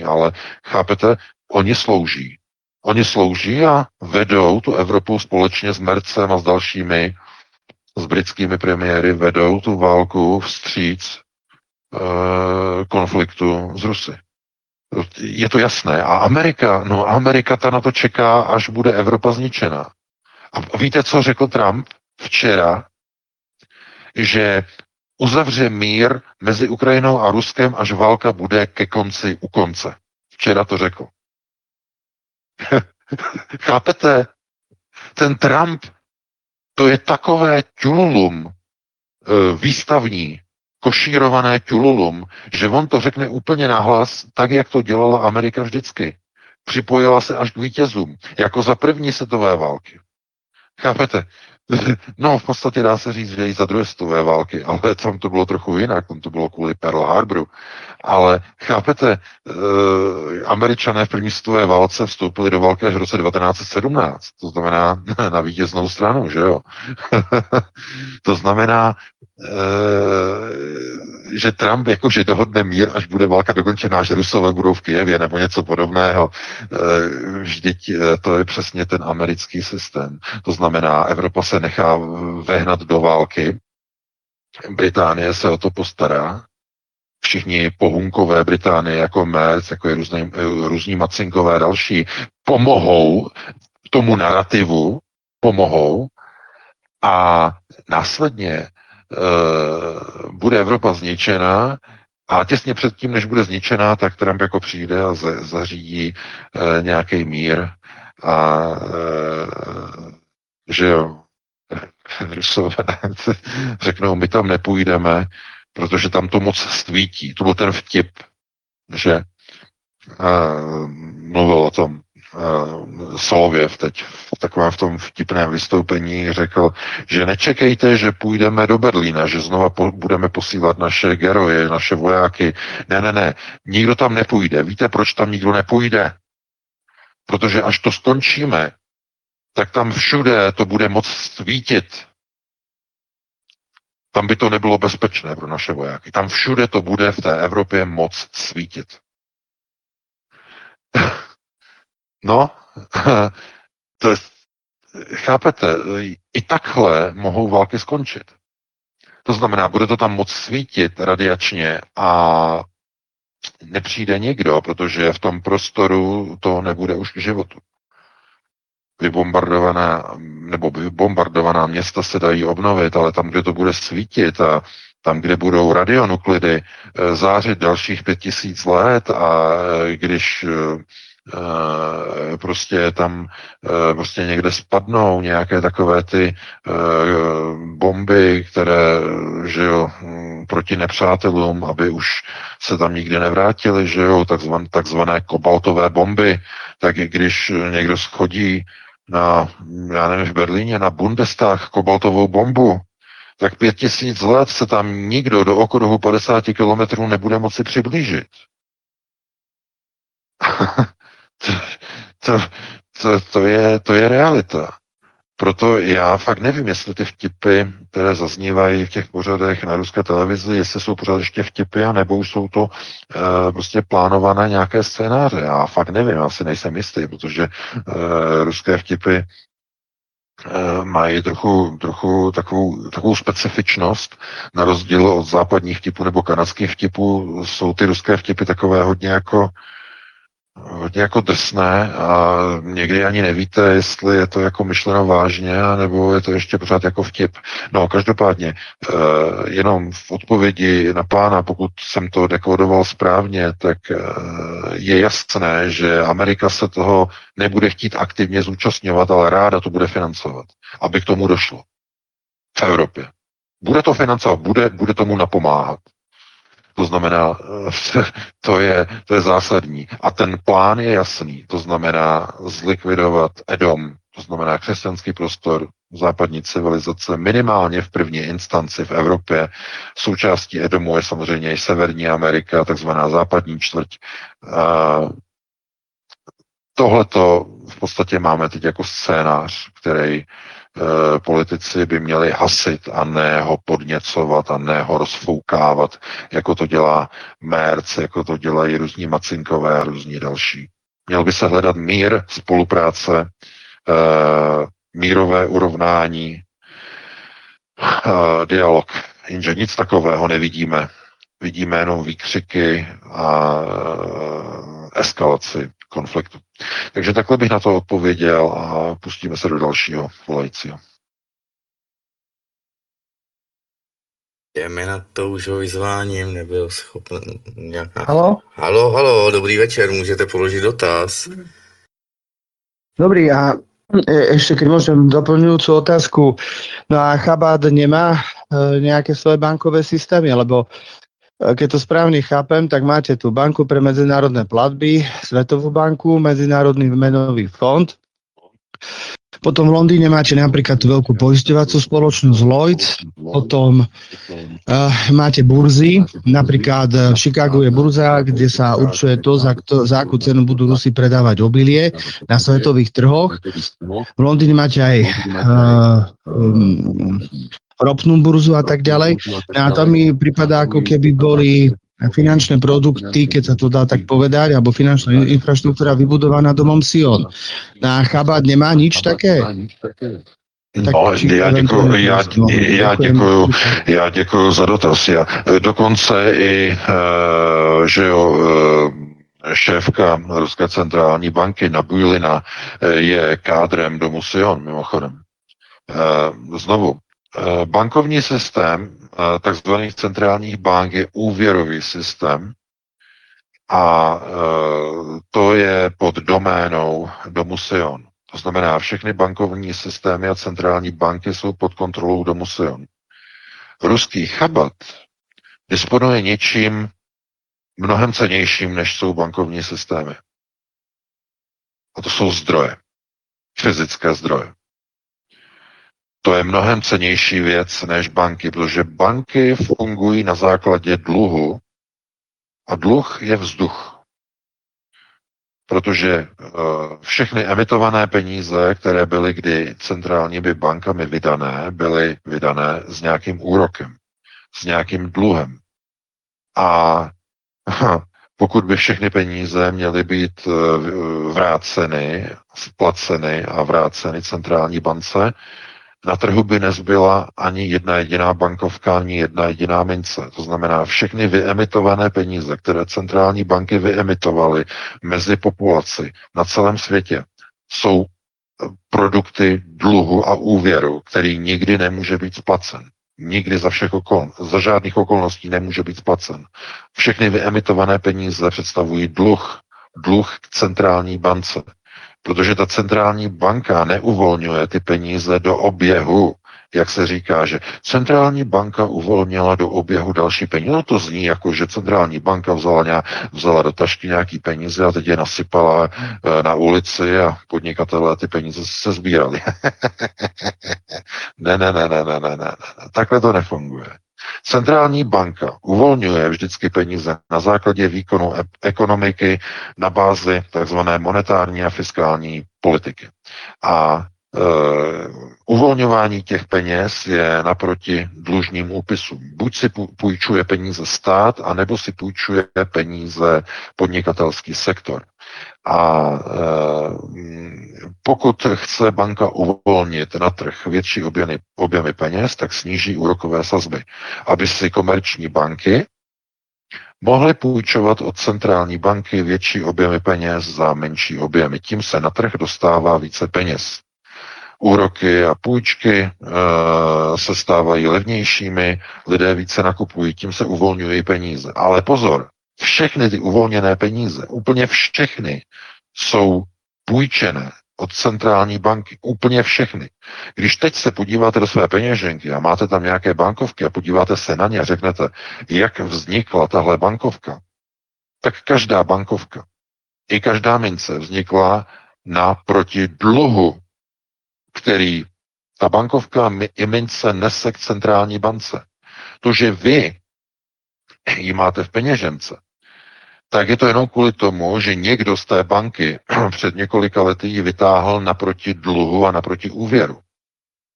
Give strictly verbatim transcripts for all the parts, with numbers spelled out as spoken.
nezásadní, ale chápete, oni slouží. Oni slouží a vedou tu Evropu společně s Mercem a s dalšími, s britskými premiéry, vedou tu válku vstříc e, konfliktu s Rusy. Je to jasné. A Amerika, no Amerika ta na to čeká, až bude Evropa zničená. A víte, co řekl Trump včera? Že uzavře mír mezi Ukrajinou a Ruskem, až válka bude ke konci, u konce. Včera to řekl. Chápete? Ten Trump, to je takové ťululum, výstavní, košírované ťululum, že on to řekne úplně nahlas, tak, jak to dělala Amerika vždycky. Připojila se až k vítězům, jako za první světové války. Chápete? No, v podstatě dá se říct, že i za druhé světové války, ale tam to bylo trochu jinak, tam to bylo kvůli Pearl Harboru. Ale chápete, e, Američané v první světové válce vstoupili do války až v roce devatenáct set sedmnáct, to znamená na vítěznou stranu, že jo? To znamená, e, že Trump jakože dohodne mír, až bude válka dokončená, že Rusové budou v Kyjevě nebo něco podobného. E, vždyť to je přesně ten americký systém. To znamená, Evropa se nechá vehnat do války, Británie se o to postará, všichni pohunkové Británie, jako Merz, jako je různý, různí Macinkové a další, pomohou tomu narrativu, pomohou a následně e, bude Evropa zničená a těsně předtím, než bude zničená, tak Trump jako přijde a z, zařídí e, nějaký mír a e, že jo, Rusové řeknou, my tam nepůjdeme, protože tam to moc svítí. To byl ten vtip, že uh, mluvil o tom uh, Solověv teď v takovém v tom vtipném vystoupení řekl, že nečekejte, že půjdeme do Berlína, že znova po, budeme posílat naše geroje, naše vojáky. Ne, ne, ne, nikdo tam nepůjde. Víte, proč tam nikdo nepůjde? Protože až to skončíme, tak tam všude to bude moc svítit. Tam by to nebylo bezpečné pro naše vojáky. Tam všude to bude v té Evropě moc svítit. No, to je, chápete, i takhle mohou války skončit. To znamená, bude to tam moc svítit radiačně a nepřijde nikdo, protože v tom prostoru to nebude už k životu. Vybombardovaná, nebo vybombardovaná města se dají obnovit, ale tam, kde to bude svítit a tam, kde budou radionuklidy zářit dalších pět tisíc let a když e, prostě tam e, prostě někde spadnou nějaké takové ty e, bomby, které, že jo, proti nepřátelům, aby už se tam nikdy nevrátili, že jo, takzvané, takzvané kobaltové bomby, tak když někdo schodí na, já nevím, v Berlíně na Bundestag kobaltovou bombu, tak pět tisíc let se tam nikdo do okruhu padesát kilometrů nebude moci přiblížit. to, to, to, to, je, to je realita. Proto já fakt nevím, jestli ty vtipy, které zaznívají v těch pořadech na ruské televizi, jestli jsou pořád ještě vtipy, anebo už jsou to e, prostě plánované nějaké scénáře. Já fakt nevím, já si nejsem jistý, protože e, ruské vtipy e, mají trochu, trochu takovou, takovou specifičnost, na rozdíl od západních vtipů nebo kanadských vtipů, jsou ty ruské vtipy takové hodně jako hodně jako drsné a někdy ani nevíte, jestli je to jako myšleno vážně, nebo je to ještě pořád jako vtip. No, každopádně, eh, jenom v odpovědi na pána, pokud jsem to dekódoval správně, tak eh, je jasné, že Amerika se toho nebude chtít aktivně zúčastňovat, ale ráda to bude financovat, aby k tomu došlo. V Evropě. Bude to financovat, bude, bude tomu napomáhat. To znamená, to je, to je zásadní. A ten plán je jasný. To znamená zlikvidovat Edom, to znamená křesťanský prostor západní civilizace, minimálně v první instanci v Evropě. Součástí Edomu je samozřejmě i Severní Amerika, takzvaná západní čtvrť. Tohleto v podstatě máme teď jako scénář, který e, politici by měli hasit a ne ho podněcovat a ne ho rozfoukávat, jako to dělá Merc, jako to dělají různí Macinkové a různí další. Měl by se hledat mír, spolupráce, e, mírové urovnání, e, dialog. Jenže nic takového nevidíme. Vidíme jenom výkřiky a e, eskalaci konfliktu. Takže takhle bych na to odpověděl a pustíme se do dalšího volajícího. Jdeme na to už ho vyzváním, nebyl schopen nějaká... Halo? Halo, halo, dobrý večer, můžete položit dotaz. Dobrý, a e, ešte keď môžem doplňujúcu otázku, no a Chabad nemá e, nejaké svoje bankové systémy, lebo e, keď to správne chápem, tak máte tu banku pre medzinárodné platby, Svetovú banku, Medzinárodný menový fond. Potom v Londýne máte napríklad tú veľkú poisťovacú spoločnosť Lloyds, potom uh, máte burzy, napríklad v Chicagu je burza, kde sa určuje to, za, kto, za akú cenu budú Rusi predávať obilie na svetových trhoch. V Londýne máte aj uh, um, ropnú burzu a tak ďalej. A tam mi pripadá, ako keby boli finančné produkty, keď sa to dá tak povedať, alebo finančná infraštruktúra vybudovaná domom Sion. A Chabad nemá nič také? No, já děkuju, já, já, děkuju, já děkuju za dotaz. Já, dokonce i, uh, že jo, uh, šéfka Ruské centrální banky Nabujlina uh, je kádrem domu Sion, mimochodem. Uh, znovu, bankovní systém takzvaných centrálních bank je úvěrový systém a to je pod doménou domu Sion. To znamená, všechny bankovní systémy a centrální banky jsou pod kontrolou domu Sion. Ruský Chabad disponuje něčím mnohem cennějším, než jsou bankovní systémy. A to jsou zdroje. Fyzické zdroje. To je mnohem cennější věc než banky, protože banky fungují na základě dluhu a dluh je vzduch. Protože uh, všechny emitované peníze, které byly kdy centrálními bankami vydané, byly vydané s nějakým úrokem, s nějakým dluhem. A pokud by všechny peníze měly být uh, vráceny, splaceny a vráceny centrální bance, na trhu by nezbyla ani jedna jediná bankovka, ani jedna jediná mince. To znamená, všechny vyemitované peníze, které centrální banky vyemitovaly mezi populaci na celém světě, jsou produkty dluhu a úvěru, který nikdy nemůže být splacen. Nikdy za všech okol, za žádných okolností nemůže být splacen. Všechny vyemitované peníze představují dluh, dluh k centrální bance. Protože ta centrální banka neuvolňuje ty peníze do oběhu, jak se říká, že centrální banka uvolnila do oběhu další peníze. No to zní jako, že centrální banka vzala, nějak, vzala do tašky nějaký peníze a teď je nasypala na ulici a podnikatelé ty peníze se sbírali. ne, ne, ne, ne, ne, ne, ne, takhle to nefunguje. Centrální banka uvolňuje vždycky peníze na základě výkonu ekonomiky na bázi tzv. Monetární a fiskální politiky. A e, uvolňování těch peněz je naproti dlužním úpisům. Buď si půjčuje peníze stát, anebo si půjčuje peníze podnikatelský sektor. A e, pokud chce banka uvolnit na trh větší objemy, objemy peněz, tak sníží úrokové sazby, aby si komerční banky mohly půjčovat od centrální banky větší objemy peněz za menší objemy. Tím se na trh dostává více peněz. Úroky a půjčky e, se stávají levnějšími, lidé více nakupují, tím se uvolňují peníze. Ale pozor, všechny ty uvolněné peníze, úplně všechny, jsou půjčené od centrální banky. Úplně všechny. Když teď se podíváte do své peněženky a máte tam nějaké bankovky a podíváte se na ně a řeknete, jak vznikla tahle bankovka, tak každá bankovka i každá mince vznikla naproti dluhu, který ta bankovka i mince nese k centrální bance. To, že vy ji máte v peněžence, tak je to jenom kvůli tomu, že někdo z té banky před několika lety ji vytáhl naproti dluhu a naproti úvěru.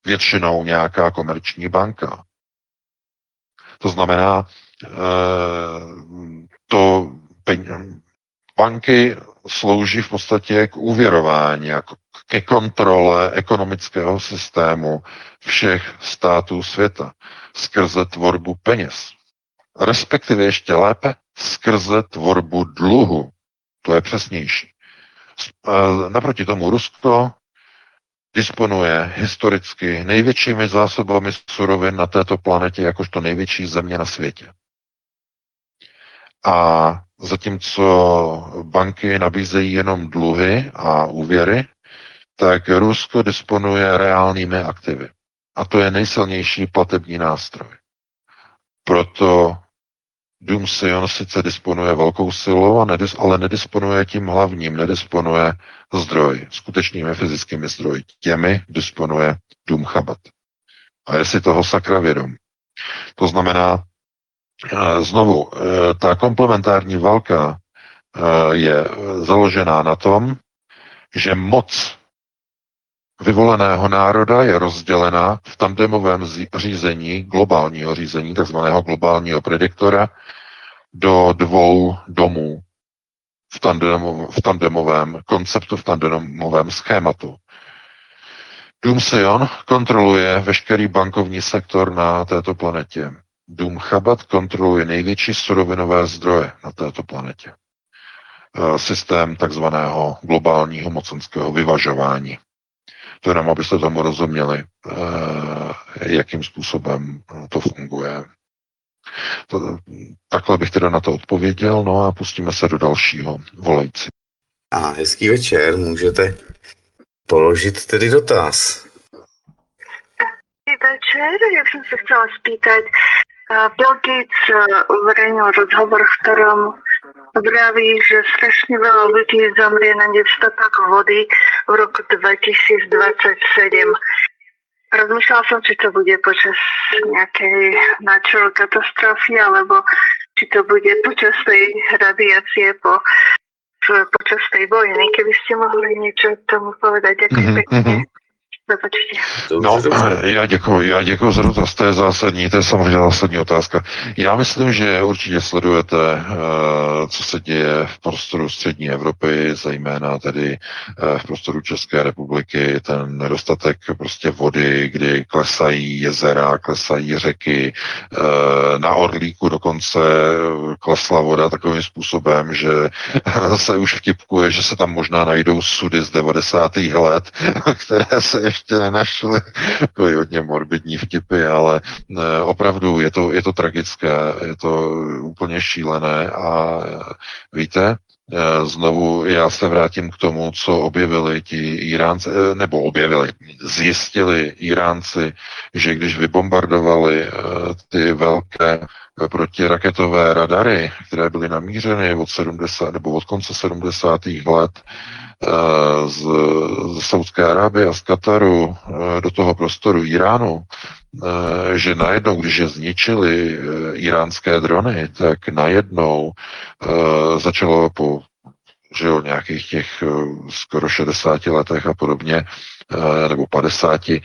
většinou nějaká komerční banka. To znamená, to banky slouží v podstatě k úvěrování, jako ke kontrole ekonomického systému všech států světa skrze tvorbu peněz. Respektive ještě lépe skrze tvorbu dluhu. To je přesnější. Naproti tomu Rusko disponuje historicky největšími zásobami surovin na této planetě, jakožto největší země na světě. A zatímco banky nabízejí jenom dluhy a úvěry, tak Rusko disponuje reálnými aktivy. A to je nejsilnější platební nástroj. Proto Dům Sion sice disponuje velkou silou, ale nedisponuje tím hlavním, nedisponuje zdroj, skutečnými fyzickými zdroji. Těmi disponuje Dům Chabad. A je si toho sakra vědom. To znamená, znovu, ta komplementární válka je založená na tom, že moc vyvoleného národa je rozdělena v tandemovém řízení, globálního řízení, takzvaného globálního prediktora, do dvou domů v, tandem, v tandemovém konceptu, v tandemovém schématu. Dům Sion kontroluje veškerý bankovní sektor na této planetě. Dům Chabad kontroluje největší surovinové zdroje na této planetě. Systém takzvaného globálního mocenského vyvažování. To jenom, abyste tomu rozuměli, jakým způsobem to funguje. To, takhle bych teda na to odpověděl, no a pustíme se do dalšího volající. A hezký večer, můžete položit tedy dotaz. Hezký večer, ja som sa chcela spýtať. Bill Gates uverejnil rozhovor, v ktorom vraví, že strašne veľa ľudí zomrie na nedostatok vody v roku dvetisícdvadsaťsedem. Rozmýšľala som, či to bude počas nejakej natural katastrofy, alebo či to bude počas tej radiácie po, počas tej vojny. Keby ste mohli niečo k tomu povedať, ďakujem Mm-hmm. pekne. Započtě. No, já děkuji, já děkuji za dotaz, to je zásadní, to je samozřejmě zásadní otázka. Já myslím, že určitě sledujete, co se děje v prostoru střední Evropy, zejména tedy v prostoru České republiky, ten nedostatek prostě vody, kdy klesají jezera, klesají řeky, na Orlíku dokonce klesla voda takovým způsobem, že se už vtipkuje, že se tam možná najdou sudy z devadesátých let, které se ještě nenašli. To je hodně morbidní vtipy, ale ne, opravdu je to, je to tragické, je to úplně šílené a víte, znovu já se vrátím k tomu, co objevili ti Iránci, nebo objevili, zjistili Iránci, že když vybombardovali ty velké protiraketové radary, které byly namířeny od sedmdesátých nebo od konce sedmdesátých let z, z Saudské Arábie a z Kataru do toho prostoru Iránu, že najednou, když je zničili iránské drony, tak najednou začalo po že jo, nějakých těch skoro šedesáti letech a podobně, nebo padesáti,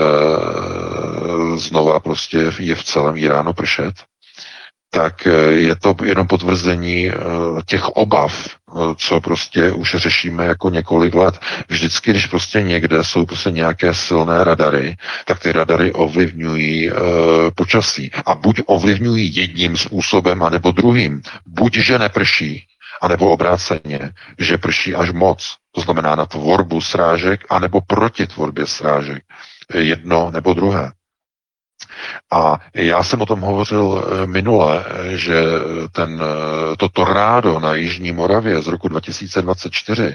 znova prostě je v celém Iránu pršet, tak je to jenom potvrzení těch obav, co prostě už řešíme jako několik let. Vždycky, když prostě někde jsou prostě nějaké silné radary, tak ty radary ovlivňují e, počasí. A buď ovlivňují jedním způsobem, anebo druhým. Buď, že neprší, anebo obráceně, že prší až moc. To znamená na tvorbu srážek, anebo proti tvorbě srážek. Jedno nebo druhé. A já jsem o tom hovořil minule, že ten, to tornádo na Jižní Moravě z roku dva tisíce dvacet čtyři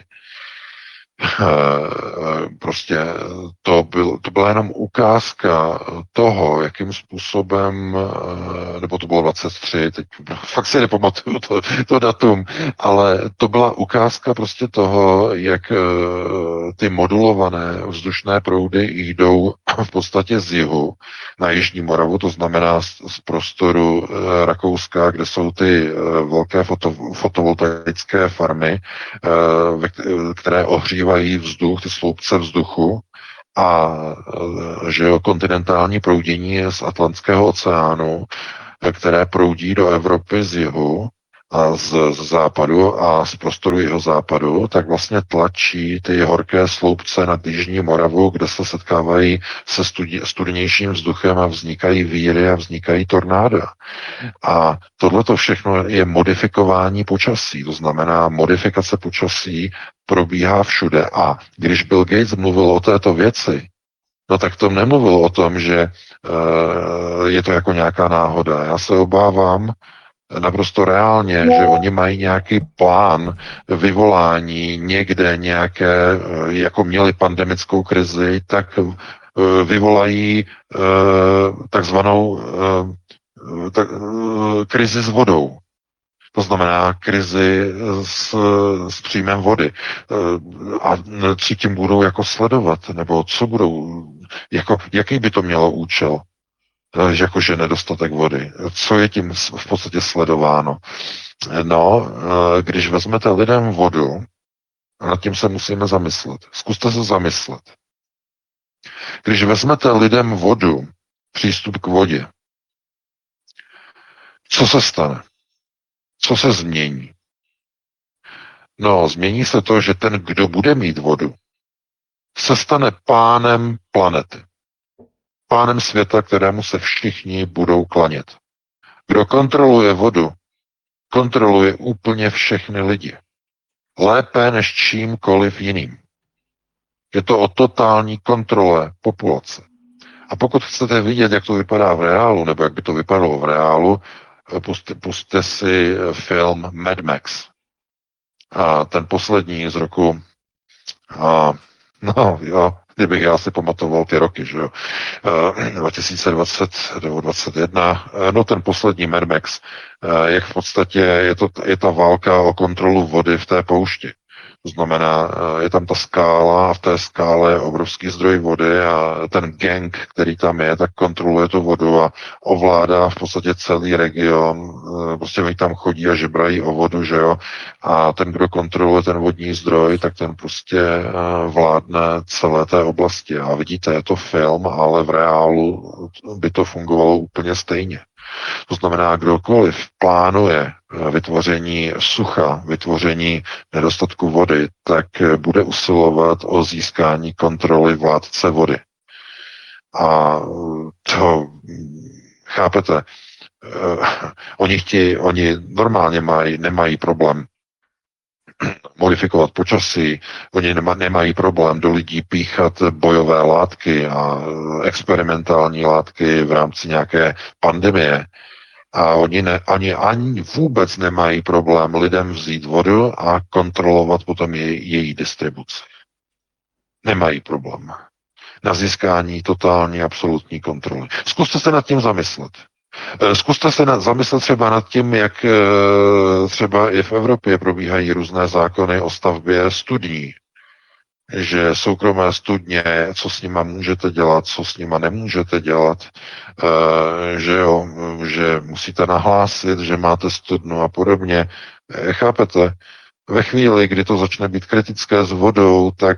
prostě to, byl, to byla jenom ukázka toho, jakým způsobem, nebo to bylo dvacet tři, teď fakt si nepamatuju to, to datum, ale to byla ukázka prostě toho, jak ty modulované vzdušné proudy jdou v podstatě z jihu na Jižní Moravu, to znamená z, z prostoru Rakouska, kde jsou ty velké foto, fotovoltaické farmy, které ohřívají vzduch, ty sloupce vzduchu A že jo, kontinentální proudění z Atlantského oceánu, které proudí do Evropy z jihu a z, z západu a z prostoru jeho západu, tak vlastně tlačí ty horké sloupce nad Jižní Moravu, kde se setkávají se studi, studenějším vzduchem a vznikají víry a vznikají tornáda. A tohleto všechno je modifikování počasí, to znamená modifikace počasí probíhá všude. A když Bill Gates mluvil o této věci, no tak to nemluvil o tom, že uh, je to jako nějaká náhoda. Já se obávám naprosto reálně, že oni mají nějaký plán vyvolání někde nějaké, jako měli pandemickou krizi, tak uh, vyvolají uh, takzvanou uh, tak, uh, krizi s vodou. To znamená krizi s, s příjmem vody. A co tím budou jako sledovat? Nebo co budou, jako, jaký by to mělo účel? Jakože nedostatek vody. Co je tím v podstatě sledováno? No, když vezmete lidem vodu, nad tím se musíme zamyslet. Zkuste se zamyslet. Když vezmete lidem vodu, přístup k vodě, co se stane? Co se změní? No, změní se to, že ten, kdo bude mít vodu, se stane pánem planety. Pánem světa, kterému se všichni budou klanět. Kdo kontroluje vodu, kontroluje úplně všechny lidi. Lépe než čímkoliv jiným. Je to o totální kontrole populace. A pokud chcete vidět, jak to vypadá v reálu, nebo jak by to vypadalo v reálu, Puste, puste si film Mad Max. A ten poslední z roku, a, no jo, kdybych já si pamatoval ty roky, že jo, dva tisíce dvacet nebo dvacet jedna, no ten poslední Mad Max, jak v podstatě je, to, je ta válka o kontrolu vody v té poušti. To znamená, je tam ta skála a v té skále je obrovský zdroj vody a ten gang, který tam je, tak kontroluje tu vodu a ovládá v podstatě celý region. Prostě oni tam chodí a žebrají o vodu, že jo. A ten, kdo kontroluje ten vodní zdroj, tak ten prostě vládne celé té oblasti. A vidíte, je to film, ale v reálu by to fungovalo úplně stejně. To znamená, kdokoliv plánuje vytvoření sucha, vytvoření nedostatku vody, tak bude usilovat o získání kontroly vládce vody. A to, chápete, oni chtějí, oni normálně mají, nemají problém modifikovat počasí, oni nema, nemají problém do lidí píchat bojové látky a experimentální látky v rámci nějaké pandemie. A oni ne, ani, ani vůbec nemají problém lidem vzít vodu a kontrolovat potom jej, její distribuci. Nemají problém. Na získání totální absolutní kontroly. Zkuste se nad tím zamyslet. Zkuste se nad, zamyslet třeba nad tím, jak třeba i v Evropě probíhají různé zákony o stavbě studní. Že soukromé studně, co s nima můžete dělat, co s nima nemůžete dělat, že jo, že musíte nahlásit, že máte studnu a podobně. Chápete? Ve chvíli, kdy to začne být kritické s vodou, tak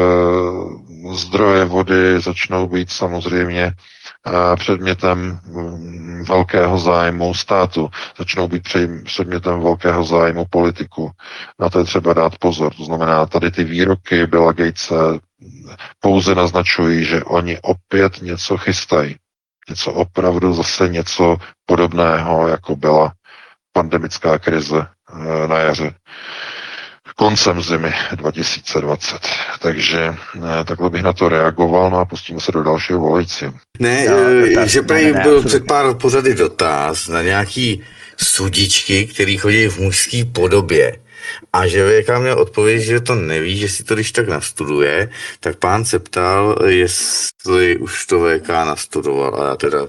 zdroje vody začnou být samozřejmě předmětem velkého zájmu státu, začnou být předmětem velkého zájmu politiku. Na to je třeba dát pozor. To znamená, tady ty výroky Billa Gatese pouze naznačují, že oni opět něco chystají. Něco opravdu zase něco podobného, jako byla pandemická krize na jaře. Koncem zimy dva tisíce dvacet. Takže takhle bych na to reagoval, no a pustíme se do dalšího volajícího. Ne, No, e, tak, že ne, prý ne, ne, byl absolutně. před pár pořady dotaz na nějaký sudičky, který chodí v mužské podobě. A že V K měl odpověď, že to neví, že si to když tak nastuduje, tak pán se ptal, jestli už to V K nastudoval. A já teda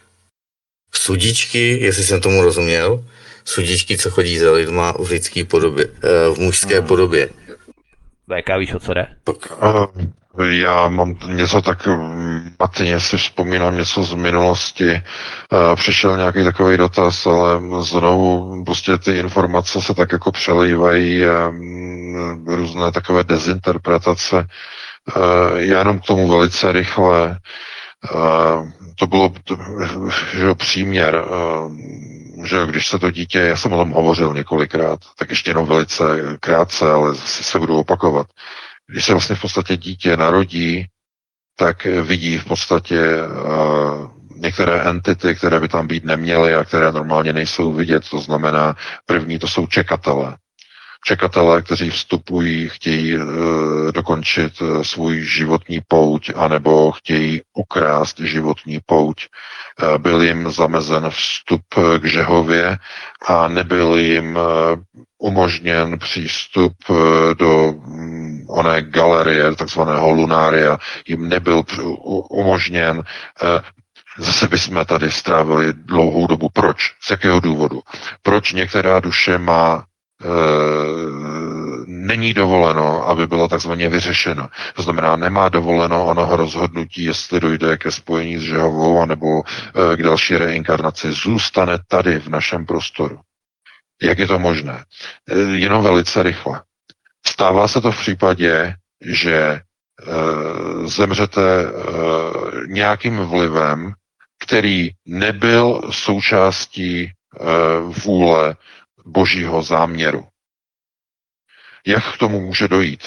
sudičky, jestli jsem tomu rozuměl, sudičky, co chodí za lidma v lidské podobě, v mužské Hmm. podobě. V K víš, o co jde? Tak, Uh, já mám něco tak matně, si vzpomínám něco z minulosti. Uh, přišel nějaký takový dotaz, ale znovu prostě ty informace se tak jako přelívají, um, různé takové dezinterpretace. Já jenom k tomu velice rychle. To bylo že jo, příměr, že když se to dítě, já jsem o tom hovořil několikrát, tak ještě jenom velice krátce, ale zase se budu opakovat. Když se vlastně v podstatě dítě narodí, tak vidí v podstatě některé entity, které by tam být neměly a které normálně nejsou vidět. To znamená, první to jsou čekatelé. Čekatelé, kteří vstupují, chtějí e, dokončit e, svůj životní pouť, anebo chtějí ukrást životní pouť. E, byl jim zamezen vstup k Žehově a nebyl jim e, umožněn přístup e, do m, oné galerie, takzvaného lunária. Jim nebyl u, umožněn e, Zase bychom tady strávili dlouhou dobu. Proč? Z jakého důvodu? Proč některá duše má e, není dovoleno, aby bylo takzvaně vyřešeno. To znamená, nemá dovoleno onoho rozhodnutí, jestli dojde ke spojení s Žehovou anebo e, k další reinkarnaci. Zůstane tady v našem prostoru. Jak je to možné? E, jenom velice rychle. Stává se to v případě, že e, zemřete e, nějakým vlivem, který nebyl součástí e, vůle Božího záměru. Jak k tomu může dojít?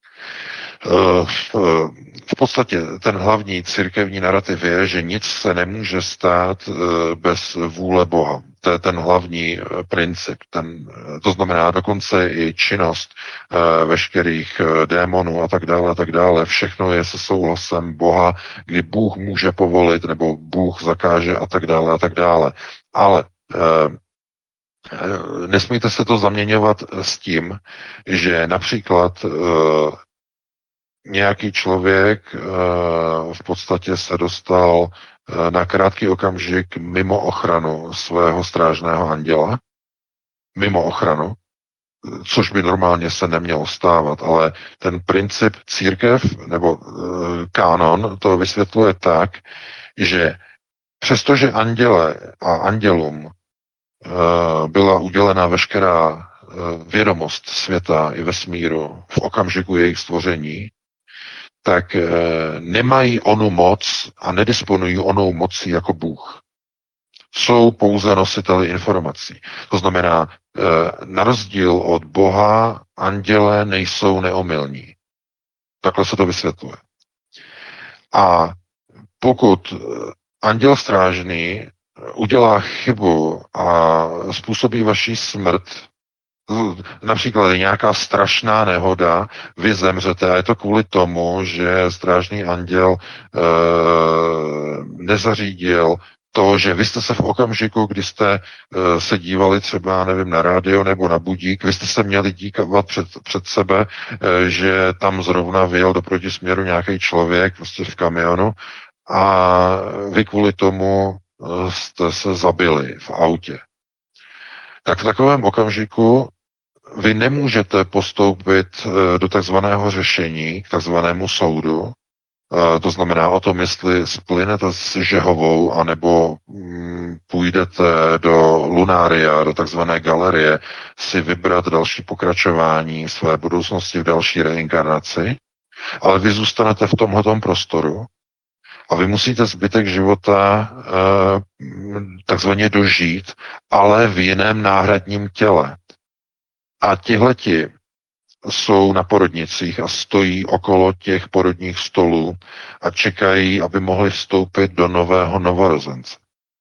V podstatě ten hlavní církevní narrativ je, že nic se nemůže stát bez vůle Boha. To je ten hlavní princip. Ten, to znamená dokonce i činnost veškerých démonů a tak dále a tak dále. Všechno je se souhlasem Boha, kdy Bůh může povolit nebo Bůh zakáže a tak dále a tak dále. Ale nesmíte se to zaměňovat s tím, že například e, nějaký člověk e, v podstatě se dostal e, na krátký okamžik mimo ochranu svého strážného anděla, mimo ochranu, což by normálně se nemělo stávat, ale ten princip církev nebo e, kánon to vysvětluje tak, že přestože anděle a andělům byla udělena veškerá vědomost světa i vesmíru v okamžiku jejich stvoření, tak nemají onu moc a nedisponují onou mocí jako Bůh. Jsou pouze nositeli informací. To znamená, na rozdíl od Boha, anděle nejsou neomylní. Takhle se to vysvětluje. A pokud anděl strážný udělá chybu a způsobí vaši smrt, například je nějaká strašná nehoda, vy zemřete a je to kvůli tomu, že strážný anděl e, nezařídil to, že vy jste se v okamžiku, kdy jste e, se dívali třeba, nevím, na rádio nebo na budík, vy jste se měli dívat před, před sebe, e, že tam zrovna vyjel do protisměru nějaký člověk prostě v kamionu a vy kvůli tomu jste se zabili v autě. Tak v takovém okamžiku vy nemůžete postoupit do takzvaného řešení, k takzvanému soudu, to znamená o tom, jestli splynete s Žehovou, anebo půjdete do lunária, do takzvané galerie, si vybrat další pokračování své budoucnosti v další reinkarnaci, ale vy zůstanete v tomhletom prostoru, a vy musíte zbytek života e, takzvaně dožít, ale v jiném náhradním těle. A tihleti jsou na porodnicích a stojí okolo těch porodních stolů a čekají, aby mohli vstoupit do nového novorozence.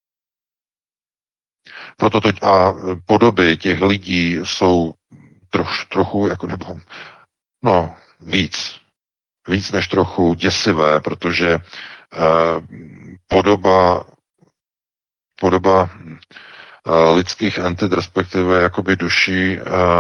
Proto to, a podoby těch lidí jsou troš, trochu, jako nebo, no, víc. Víc než trochu děsivé, protože podoba, podoba lidských entit, respektive jakoby duší,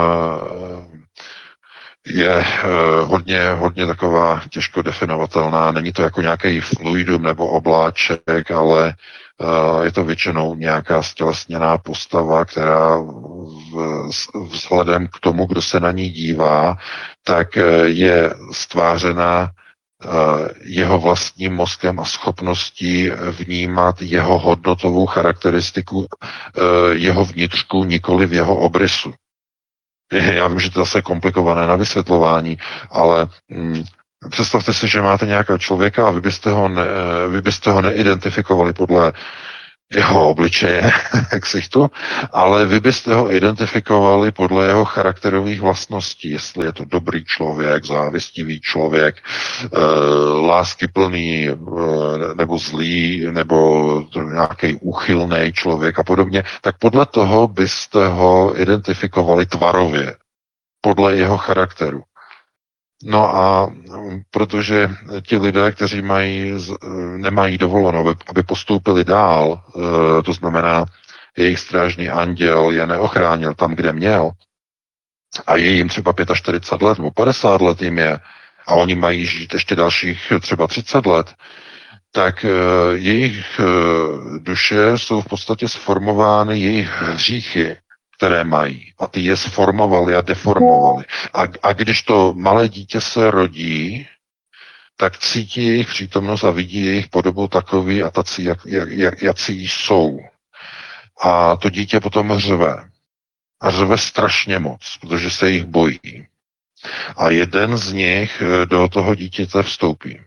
je hodně, hodně taková těžko definovatelná. Není to jako nějaký fluidum nebo obláček, ale je to většinou nějaká stělesněná postava, která vzhledem k tomu, kdo se na ní dívá, tak je stvářena jeho vlastním mozkem a schopností vnímat jeho hodnotovou charakteristiku, jeho vnitřku, nikoli v jeho obrysu. Já vím, že to je zase komplikované na vysvětlování, ale představte si, že máte nějakého člověka a vy byste ho, ne, vy byste ho neidentifikovali podle jeho obličeje, ksichtu, ale vy byste ho identifikovali podle jeho charakterových vlastností, jestli je to dobrý člověk, závistivý člověk, e, láskyplný e, nebo zlý, nebo nějaký úchylný člověk a podobně, tak podle toho byste ho identifikovali tvarově, podle jeho charakteru. No a protože ti lidé, kteří mají, nemají dovoleno, aby postoupili dál, to znamená, jejich strážný anděl je neochránil tam, kde měl, a je jim třeba čtyřicet pět let nebo padesát let jim je, a oni mají žít ještě dalších třeba třicet let, tak jejich duše jsou v podstatě sformovány jejich hříchy, které mají. A ty je sformovali a deformovali. A, a když to malé dítě se rodí, tak cítí jejich přítomnost a vidí jejich podobu takový a tací, jak, jak, jak, jací jsou. A to dítě potom řve. A řve strašně moc, protože se jich bojí. A jeden z nich do toho dítěte vstoupí.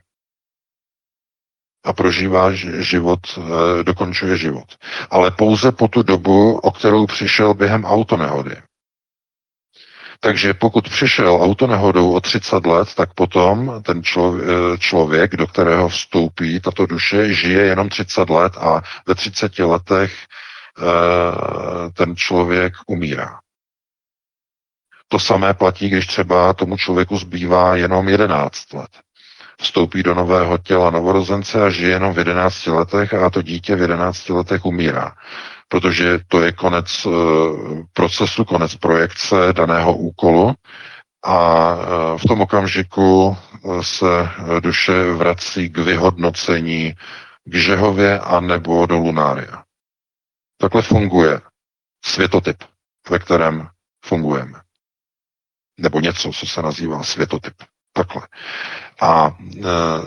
A prožívá život, dokončuje život. Ale pouze po tu dobu, o kterou přišel během autonehody. Takže pokud přišel autonehodou o třicet let, tak potom ten člověk, do kterého vstoupí tato duše, žije jenom třicet let a ve třiceti letech ten člověk umírá. To samé platí, když třeba tomu člověku zbývá jenom jedenáct let. Vstoupí do nového těla novorozence a žije jenom v jedenácti letech a to dítě v jedenácti letech umírá. Protože to je konec procesu, konec projekce daného úkolu a v tom okamžiku se duše vrací k vyhodnocení k Žehově a nebo do Lunária. Takhle funguje světotyp, ve kterém fungujeme. Nebo něco, co se nazývá světotyp. Takhle. A e,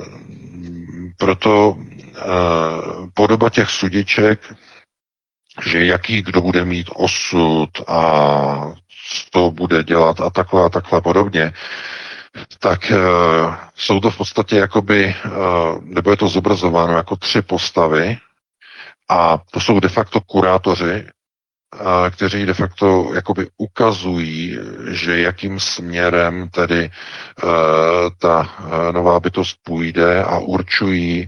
proto e, podoba těch sudiček, že jaký kdo bude mít osud a co bude dělat a takhle a takhle podobně, tak e, jsou to v podstatě jakoby, e, nebo je to zobrazováno jako tři postavy a to jsou de facto kurátoři, kteří de facto jakoby ukazují, že jakým směrem tedy uh, ta nová bytost půjde a určují,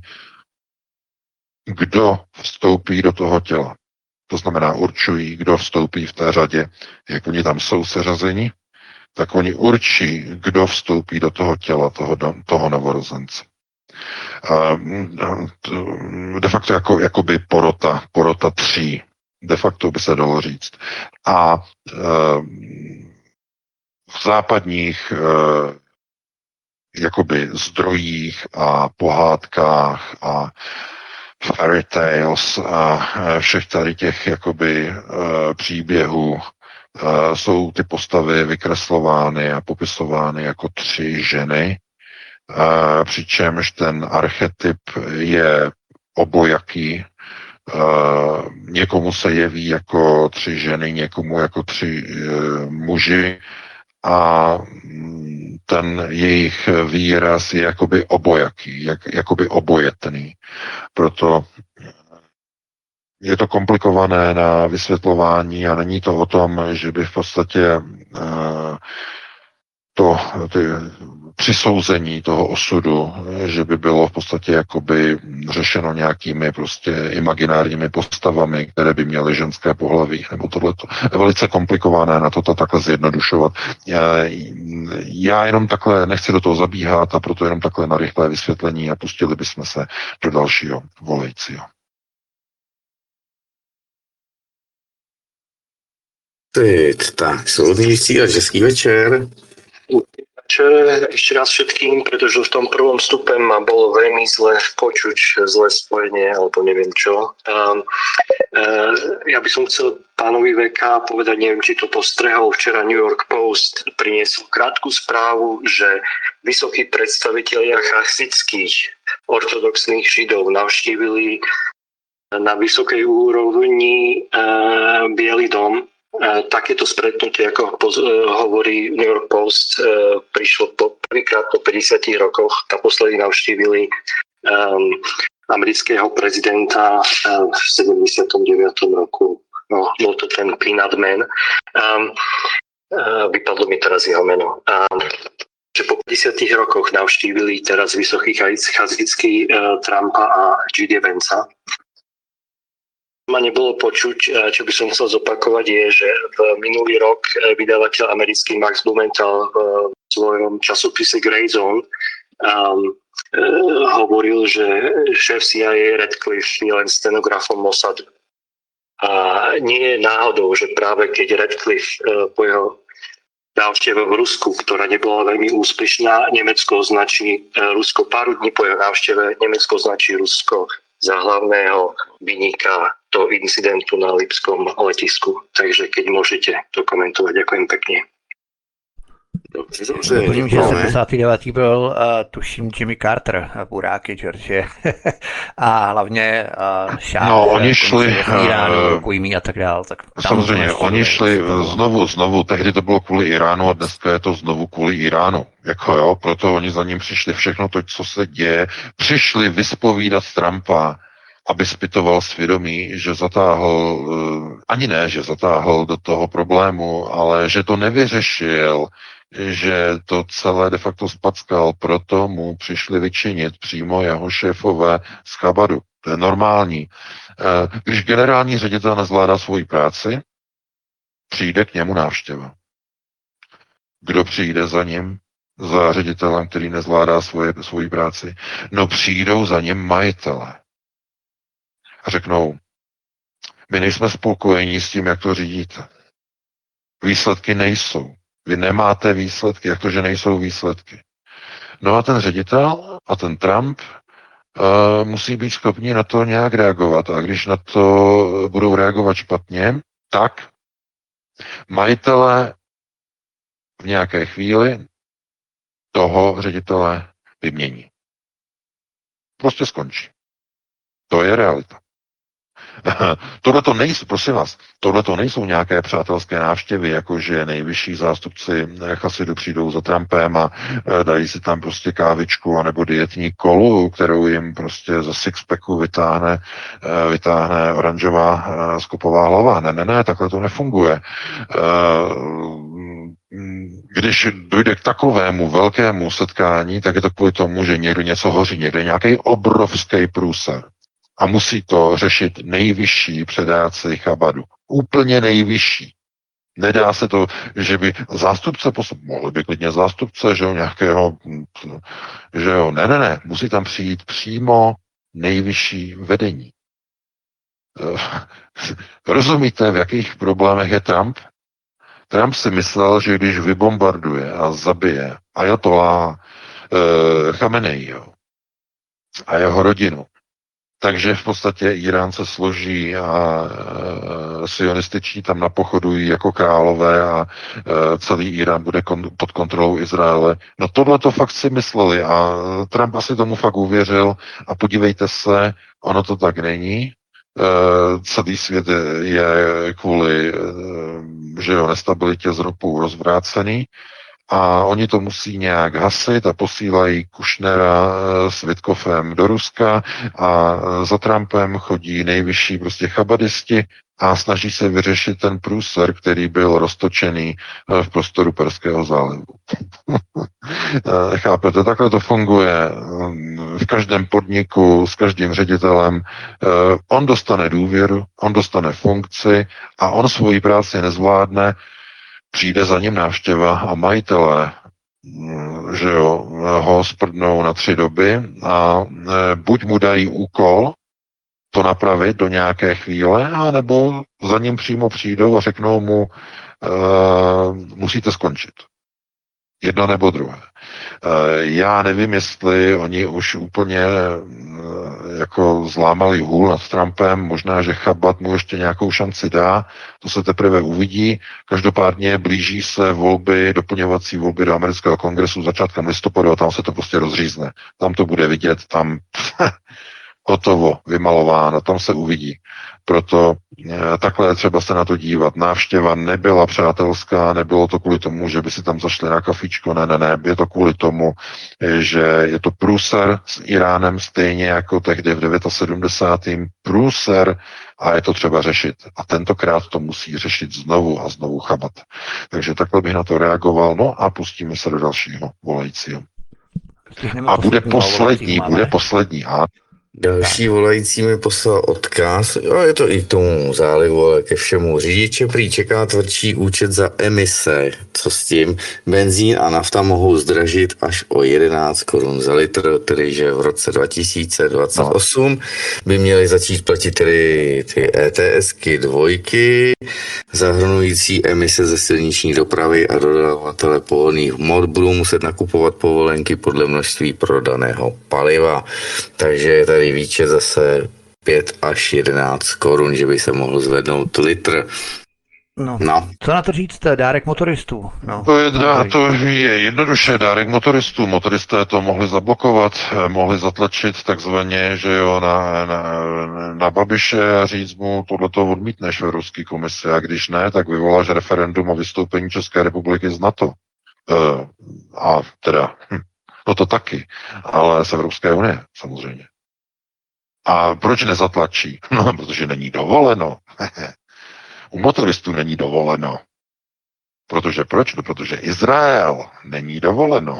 kdo vstoupí do toho těla. To znamená, určují, kdo vstoupí v té řadě, jak oni tam jsou seřazeni, tak oni určí, kdo vstoupí do toho těla, toho, toho novorozence. Uh, de facto jako, jakoby porota, porota tří. De facto by se dalo říct. A e, v západních e, jakoby zdrojích a pohádkách a fairy tales a všech tady těch jakoby e, příběhů e, jsou ty postavy vykreslovány a popisovány jako tři ženy, e, přičemž ten archetyp je obojaký. Uh, někomu se jeví jako tři ženy, někomu jako tři uh, muži a ten jejich výraz je jakoby obojaký, jak, jakoby obojetný. Proto je to komplikované na vysvětlování a není to o tom, že by v podstatě uh, to ty, přisouzení toho osudu, že by bylo v podstatě jakoby řešeno nějakými prostě imaginárními postavami, které by měly ženské pohlaví, nebo tohleto. Je velice komplikované na to takhle zjednodušovat. Já, já jenom takhle nechci do toho zabíhat a proto jenom takhle na rychlé vysvětlení a pustili bychom se do dalšího volajícího. Teď, tak, slobodný vysílač, hezký večer. Večer ešte raz všetkým, pretože v tom prvom stupe ma bolo veľmi zle počuť, zlé spojenie, alebo neviem čo. Um, uh, ja by som chcel pánovi vé ká povedať, neviem, či to postrehol, včera New York Post priniesol krátku správu, že vysokí predstavitelia chasických ortodoxných židov navštívili na vysokej úrovni uh, Bielý dom. Takéto stretnutie, ako hovorí New York Post, prišlo po prvýkrát po päťdesiatich rokoch naposledy navštívili um, amerického prezidenta um, v sedemdesiatom deviatom roku. No, bol to ten Peanut Man. Um, uh, vypadlo mi teraz jeho meno. Um, že po päťdesiatich rokoch navštívili teraz vysoký chazický uh, Trumpa a J D Vanca. Ma nebolo počuť, čo by som chcel zopakovať, je, že v minulý rok vydavateľ americký Max Blumenthal v svojom časopise Grey Zone um, hovoril, že šéf C I A Radcliffe je len stenografom Mossadu. A nie je náhodou, že práve keď Radcliffe po jeho návšteve v Rusku, ktorá nebola veľmi úspešná, Nemecko označí Rusko pár dní po jeho návšteve, Nemecko označí Rusko za hlavného viníka toho incidentu na Lipskom letisku. Takže keď môžete to komentovať, ďakujem pekne. Dobře, dobře. Doplním, že sedmdesátý devátý byl, uh, tuším, Jimmy Carter, buráky, George. A hlavně uh, šáf, No, oni šli, Iránu, uh, Kujmí a tak dál. Tak samozřejmě, oni šli znovu, znovu, tehdy to bylo kvůli Iránu a dneska je to znovu kvůli Iránu. Jako jo, proto oni za ním přišli všechno to, co se děje. Přišli vyspovídat Trumpa, aby zpytoval svědomí, že zatáhl, ani ne, že zatáhl do toho problému, ale že to nevyřešil, že to celé de facto spackal, proto mu přišli vyčinit přímo jeho šéfové z Chabadu. To je normální. Když generální ředitel nezvládá svoji práci, přijde k němu návštěva. Kdo přijde za ním? Za ředitelem, který nezvládá svoje, svoji práci? No přijdou za ním majitele. A řeknou, my nejsme spokojení s tím, jak to řídíte. Výsledky nejsou. Vy nemáte výsledky, jak to, že nejsou výsledky. No a ten ředitel a ten Trump uh, musí být schopni na to nějak reagovat. A když na to budou reagovat špatně, tak majitele v nějaké chvíli toho ředitele vymění. Prostě skončí. To je realita. Tohle to nejsou, prosím vás, tohle to nejsou nějaké přátelské návštěvy, jakože nejvyšší zástupci Chasidu přijdou za Trumpem a dají si tam prostě kávičku anebo dietní kolu, kterou jim prostě ze sixpacku vytáhne, vytáhne oranžová skopová hlava. Ne, ne, ne, takhle to nefunguje. Když dojde k takovému velkému setkání, tak je to kvůli tomu, že někdo něco hoří, někde je nějaký obrovský průser. A musí to řešit nejvyšší předáci Chabadu. Úplně nejvyšší. Nedá se to, že by zástupce, mohli by klidně zástupce, že jo, nějakého, že jo, ne, ne, ne, musí tam přijít přímo nejvyšší vedení. Rozumíte, v jakých problémech je Trump? Trump si myslel, že když vybombarduje a zabije ajatolláha eh, Chameneiho a jeho rodinu, takže v podstatě Irán se složí a e, sionističní tam napochodují jako králové a e, celý Irán bude kon, pod kontrolou Izraele. No tohle to fakt si mysleli a Trump asi tomu fakt uvěřil a podívejte se, ono to tak není. E, celý svět je, je kvůli e, že jo, nestabilitě z ropou rozvrácený. A oni to musí nějak hasit a posílají Kušnera s Vitkofem do Ruska a za Trumpem chodí nejvyšší prostě chabadisti a snaží se vyřešit ten průser, který byl roztočený v prostoru Perského zálivu. Chápete, takhle to funguje v každém podniku, s každým ředitelem. On dostane důvěru, on dostane funkci a on svoji práci nezvládne, přijde za ním návštěva a majitelé, že jo, ho sprdnou na tři doby a buď mu dají úkol to napravit do nějaké chvíle, anebo za ním přímo přijdou a řeknou mu, uh, musíte skončit. Jedno nebo druhé. Já nevím, jestli oni už úplně jako zlámali hůl nad Trumpem, možná, že Chabad mu ještě nějakou šanci dá, to se teprve uvidí. Každopádně blíží se volby, doplňovací volby do amerického kongresu začátkem listopadu a tam se to prostě rozřízne. Tam to bude vidět, tam Hotovo, vymalováno, tam se uvidí. Proto e, takhle je třeba se na to dívat. Návštěva nebyla přátelská, nebylo to kvůli tomu, že by si tam zašli na kafičko, ne, ne, ne, je to kvůli tomu, že je to průser s Iránem stejně jako tehdy v sedmdesátém devátém průser a je to třeba řešit. A tentokrát to musí řešit znovu a znovu Chabad. Takže takhle bych na to reagoval, no a pustíme se do dalšího volajícího. A bude poslední, bude poslední. A Další volající mi poslal odkaz, jo, je to i k tomu zálivu, ale ke všemu. Řidiče prý čeká tvrdší účet za emise. Co s tím? Benzín a nafta mohou zdražit až o jedenáct korun za litr, tedy že v roce dva tisíce dvacet osm by měly začít platit tedy ty ETSky dvojky, zahrnující emise ze silniční dopravy a dodavatele pohonných hmot budou muset nakupovat povolenky podle množství prodaného paliva. Takže je tady výčet zase pět až jedenáct korun, že by se mohl zvednout litr. No. no. Co na to říct, dárek motoristů? No. To, je, to je jednoduše dárek motoristů. Motoristé to mohli zablokovat, mohli zatlačit takzvaně, že jo, na, na, na Babiše a říct mu, tohleto odmítneš v Evropské komisi a když ne, tak vyvoláš referendum o vystoupení České republiky z NATO. E, a teda, hm, no to taky, ale z Evropské unie samozřejmě. A proč nezatlačí? No, protože není dovoleno. U motoristů není dovoleno. Protože proč? No, protože Izrael není dovoleno.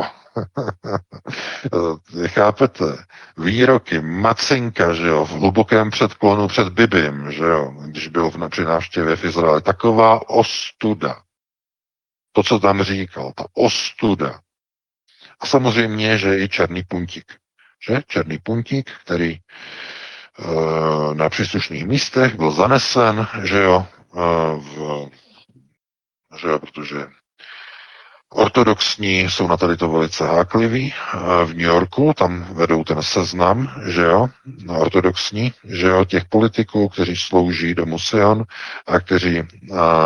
Chápete? Výroky Macinka, že jo, v hlubokém předklonu před Bibim, že jo, když byl v, při návštěvě v Izraeli. Taková ostuda. To, co tam říkal, ta ostuda. A samozřejmě, že i černý puntík. Že? Černý puntík, který e, na příslušných místech byl zanesen, že jo, e, v, že jo, protože ortodoxní jsou na tady to velice hákliví. E, v New Yorku tam vedou ten seznam, že jo, ortodoxní, že jo, těch politiků, kteří slouží domu Sion a kteří e,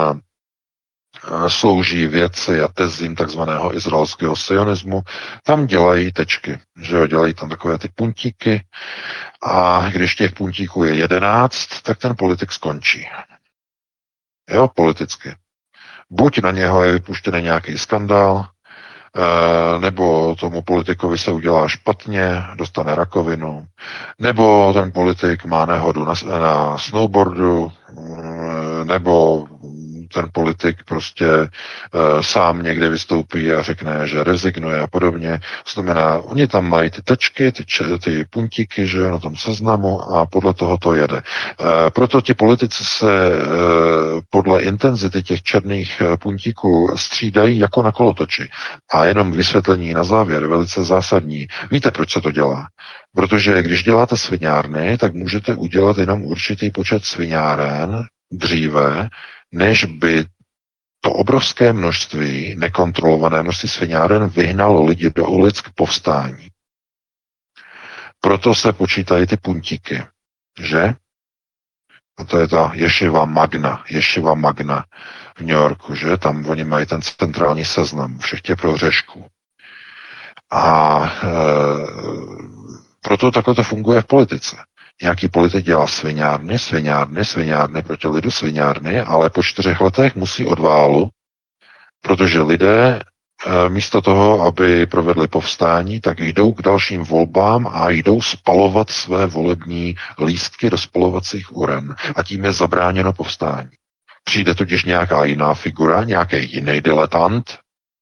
slouží věci a tezím takzvaného izraelského sionismu, tam dělají tečky, že jo, dělají tam takové ty puntíky a když těch puntíků je jedenáct, tak ten politik skončí. Jo, politicky. Buď na něho je vypuštěný nějaký skandál, nebo tomu politikovi se udělá špatně, dostane rakovinu, nebo ten politik má nehodu na, na snowboardu, nebo ten politik prostě e, sám někde vystoupí a řekne, že rezignuje a podobně. To znamená, oni tam mají ty tečky, ty, ty puntíky, že na tom seznamu a podle toho to jede. E, proto ti politici se e, podle intenzity těch černých puntíků střídají jako na kolotoči. A jenom vysvětlení na závěr, velice zásadní. Víte, proč se to dělá? Protože když děláte sviňárny, tak můžete udělat jenom určitý počet sviňáren dříve, než by to obrovské množství, nekontrolované množství sviňáren vyhnalo lidi do ulic k povstání. Proto se počítají ty puntíky, že? A to je ta Ješiva Magna, Ješiva Magna v New Yorku, že? Tam oni mají ten centrální seznam všech těch prohřešků. A e, proto takhle to funguje v politice. Nějaký politik dělá sviňárny, sviňárny, sviňárny proti lidu, sviňárny, ale po čtyřech letech musí odválu, protože lidé místo toho, aby provedli povstání, tak jdou k dalším volbám a jdou spalovat své volební lístky do spalovacích uren. A tím je zabráněno povstání. Přijde totiž nějaká jiná figura, nějaký jiný diletant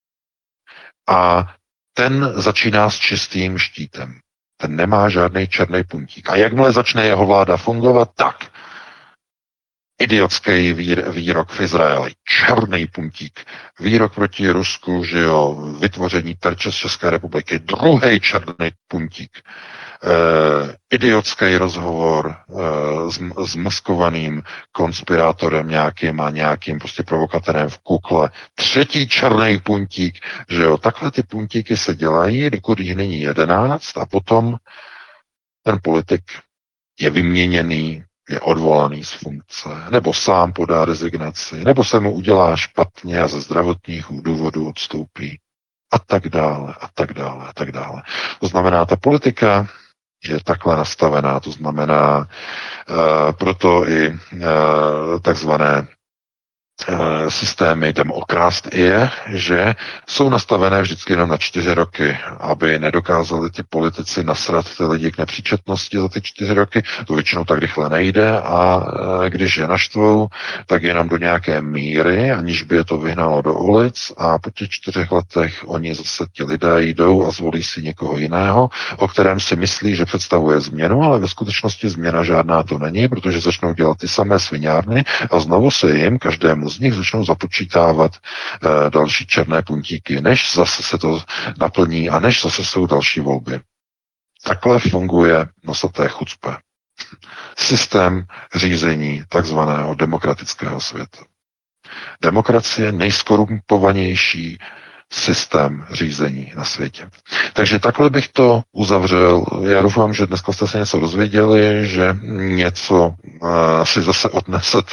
a ten začíná s čistým štítem. Ten nemá žádný černý puntík. A jakmile začne jeho vláda fungovat, tak idiotský výr, výrok v Izraeli, černý puntík, výrok proti Rusku, že jo, vytvoření terče z České republiky, druhý černý puntík, eh, idiotský rozhovor eh, s, s maskovaným konspirátorem nějakým a nějakým prostě provokatérem v kukle, třetí černý puntík, že jo, takhle ty puntíky se dělají, dokud jich není jedenáct a potom ten politik je vyměněný, je odvolaný z funkce, nebo sám podá rezignaci, nebo se mu udělá špatně a ze zdravotních důvodů odstoupí a tak dále, a tak dále, a tak dále. To znamená, ta politika je takhle nastavená, to znamená uh, proto i uh, takzvané systémy demokrast je, že jsou nastavené vždycky jenom na čtyři roky, aby nedokázali ti politici nasrat ty lidi k nepříčetnosti za ty čtyři roky. To většinou tak rychle nejde a když je naštvou, tak jenom do nějaké míry, aniž by je to vyhnalo do ulic a po těch čtyřech letech oni zase ti lidé jdou a zvolí si někoho jiného, o kterém si myslí, že představuje změnu, ale ve skutečnosti změna žádná to není, protože začnou dělat ty samé sviňárny a znovu se jim každému z nich začnou započítávat e, další černé puntíky, než zase se to naplní a než zase jsou další volby. Takhle funguje nosaté chucpe. Systém řízení takzvaného demokratického světa. Demokracie je nejskorumpovanější systém řízení na světě. Takže takhle bych to uzavřel. Já doufám, že dneska jste se něco dozvěděli, že něco uh, si zase odnesete.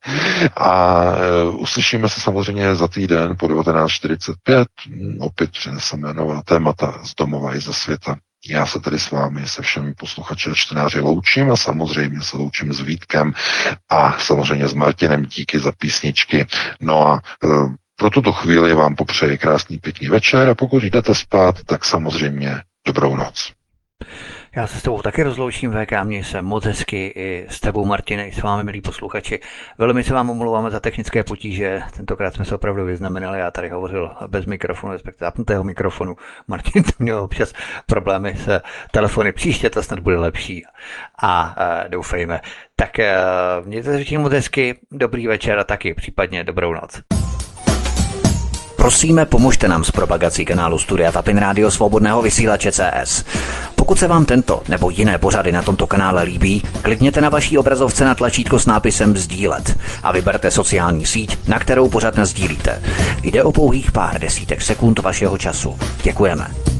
A uh, uslyšíme se samozřejmě za týden po devatenáct čtyřicet pět. Opět přineseme nová témata z domova i ze světa. Já se tady s vámi, se všemi posluchači a čtenáři loučím a samozřejmě se loučím s Vítkem a samozřejmě s Martinem díky za písničky. No a uh, pro tuto chvíli vám popřeji krásný pěkný večer a pokud jdete spát, tak samozřejmě dobrou noc. Já se s tebou taky rozloučím, V K, měj se moc hezky i s tebou, Martine, i s vámi, milí posluchači. Velmi se vám omlouváme za technické potíže, tentokrát jsme se opravdu vyznamenali, já tady hovořil bez mikrofonu, respektive zapnutého mikrofonu. Martin to měl občas problémy s telefony, příště to snad bude lepší a, a doufejme. Tak mějte se moc hezky, dobrý večer a taky případně dobrou noc. Prosíme, pomožte nám s propagací kanálu Studia Tapin Rádio Svobodného vysílače C S. Pokud se vám tento nebo jiné pořady na tomto kanále líbí, klikněte na vaší obrazovce na tlačítko s nápisem sdílet a vyberte sociální síť, na kterou pořad nasdílíte. Jde o pouhých pár desítek sekund vašeho času. Děkujeme.